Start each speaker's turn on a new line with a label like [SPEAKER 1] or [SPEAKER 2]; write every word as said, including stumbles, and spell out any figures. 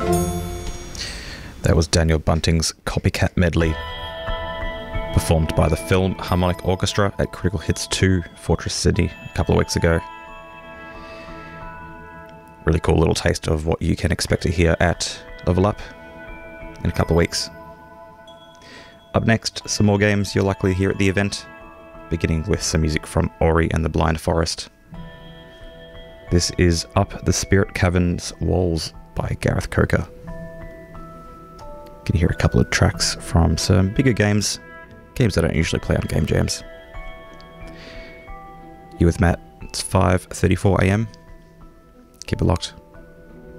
[SPEAKER 1] That was Daniel Bunting's Copycat Medley, performed by the Philharmonic Orchestra at Critical Hits two, Fortress Sydney, a couple of weeks ago. Really cool little taste of what you can expect to hear at Level Up in a couple of weeks. Up next, some more games you'll likely hear at the event, beginning with some music from Ori and the Blind Forest. This is Up the Spirit Cavern's Walls by Gareth Coker. You can hear a couple of tracks from some bigger games, games I don't usually play on Game Jams. You with Matt, it's five thirty-four a m. Keep it locked.